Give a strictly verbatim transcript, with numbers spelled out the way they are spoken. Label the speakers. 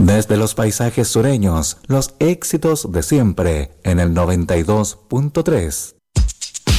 Speaker 1: Desde los paisajes sureños, los éxitos de siempre en el noventa y dos punto tres.